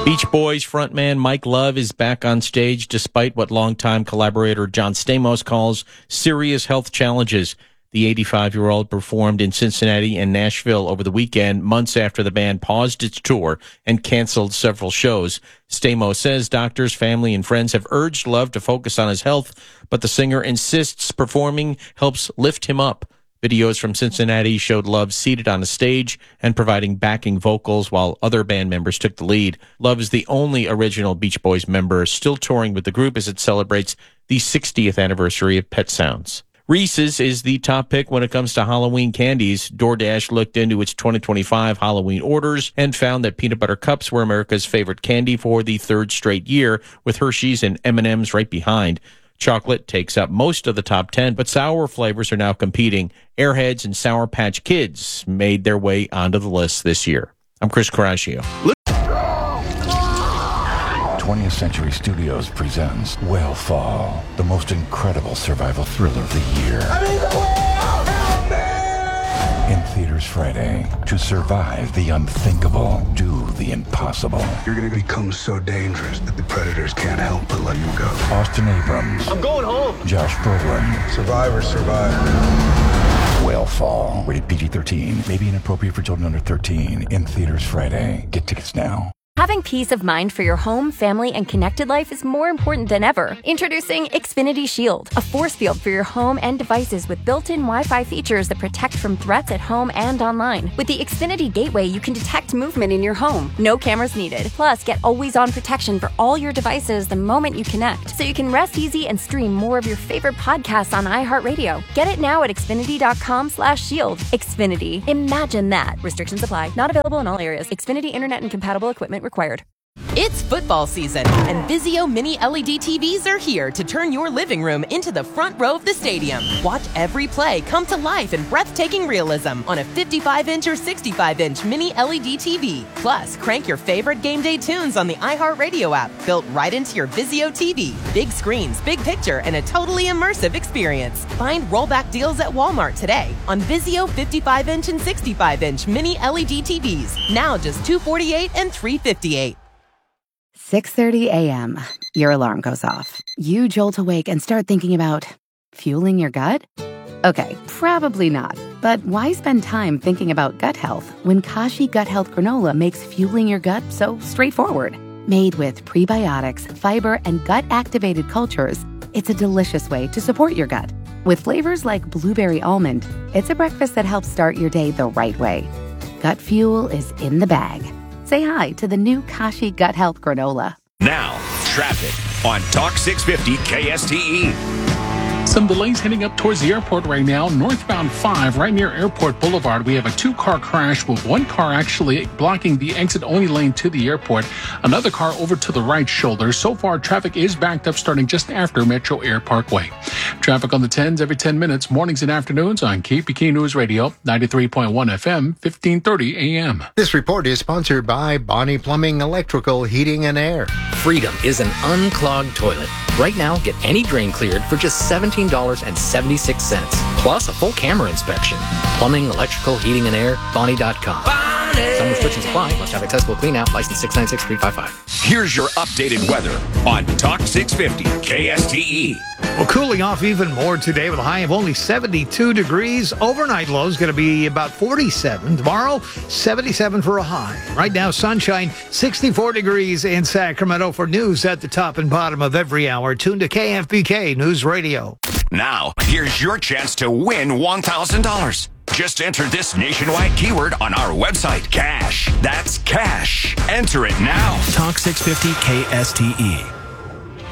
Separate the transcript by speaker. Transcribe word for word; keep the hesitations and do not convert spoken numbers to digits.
Speaker 1: Beach Boys frontman Mike Love is back on stage despite what longtime collaborator John Stamos calls serious health challenges. The eighty-five-year-old performed in Cincinnati and Nashville over the weekend, months after the band paused its tour and canceled several shows. Stamos says doctors, family, and friends have urged Love to focus on his health, but the singer insists performing helps lift him up. Videos from Cincinnati showed Love seated on a stage and providing backing vocals while other band members took the lead. Love is the only original Beach Boys member still touring with the group as it celebrates the sixtieth anniversary of Pet Sounds. Reese's is the top pick when it comes to Halloween candies. DoorDash looked into its twenty twenty-five Halloween orders and found that peanut butter cups were America's favorite candy for the third straight year, with Hershey's and M and M's right behind. Chocolate takes up most of the top ten, but sour flavors are now competing. Airheads and Sour Patch Kids made their way onto the list this year. I'm Chris Caraccio.
Speaker 2: twentieth Century Studios presents Whale Fall, the most incredible survival thriller of the year. I'm in the whale! Help me! In theaters Friday. To survive the unthinkable, do the impossible.
Speaker 3: You're going to become so dangerous that the predators can't help but let you go.
Speaker 2: Austin Abrams.
Speaker 4: I'm going home.
Speaker 2: Josh Brolin.
Speaker 3: Survivors survive.
Speaker 2: Whale Fall. Rated P G thirteen. May be inappropriate for children under thirteen. In theaters Friday. Get tickets now.
Speaker 5: Having peace of mind for your home, family, and connected life is more important than ever. Introducing Xfinity Shield, a force field for your home and devices with built-in Wi-Fi features that protect from threats at home and online. With the Xfinity Gateway, you can detect movement in your home. No cameras needed. Plus, get always-on protection for all your devices the moment you connect, so you can rest easy and stream more of your favorite podcasts on iHeartRadio. Get it now at Xfinity.com slash shield. Xfinity. Imagine that. Restrictions apply. Not available in all areas. Xfinity Internet and compatible equipment required.
Speaker 6: It's football season, and Vizio Mini L E D T Vs are here to turn your living room into the front row of the stadium. Watch every play come to life in breathtaking realism on a fifty-five inch or sixty-five inch Mini L E D T V. Plus, crank your favorite game day tunes on the iHeartRadio app, built right into your Vizio T V. Big screens, big picture, and a totally immersive experience. Find rollback deals at Walmart today on Vizio fifty-five inch and sixty-five inch Mini L E D T Vs. Now just two hundred forty-eight dollars and three hundred fifty-eight dollars.
Speaker 7: six thirty a.m. Your alarm goes off. You jolt awake and start thinking about fueling your gut? Okay, probably not. But why spend time thinking about gut health when Kashi Gut Health Granola makes fueling your gut so straightforward? Made with prebiotics, fiber, and gut-activated cultures, it's a delicious way to support your gut. With flavors like blueberry almond, it's a breakfast that helps start your day the right way. Gut fuel is in the bag. Say hi to the new Kashi Gut Health Granola.
Speaker 8: Now, traffic on Talk six fifty K S T E.
Speaker 9: Some delays heading up towards the airport right now. Northbound five, right near Airport Boulevard, we have a two-car crash with one car actually blocking the exit-only lane to the airport. Another car over to the right shoulder. So far, traffic is backed up starting just after Metro Air Parkway. Traffic on the tens every ten minutes, mornings and afternoons on K P K News Radio, ninety-three point one F M, fifteen thirty A M.
Speaker 10: This report is sponsored by Bonnie Plumbing, Electrical, Heating, and Air.
Speaker 11: Freedom is an unclogged toilet. Right now, get any drain cleared for just seventeen dollars and seventy-six cents, plus a full camera inspection. Plumbing, Electrical, Heating, and Air, Bonnie dot com. Bonnie! Some restrictions apply. Must have accessible clean out. License six nine six three five five.
Speaker 8: Here's your updated weather on Talk six fifty K S T E.
Speaker 12: Well, cooling off even more today with a high of only seventy-two degrees. Overnight low is going to be about forty-seven. Tomorrow, seventy-seven for a high. Right now, sunshine, sixty-four degrees in Sacramento. For news at the top and bottom of every hour, tune to K F B K News Radio.
Speaker 8: Now, here's your chance to win one thousand dollars. Just enter this nationwide keyword on our website, cash. That's cash. Enter it now.
Speaker 13: Talk six fifty K S T E.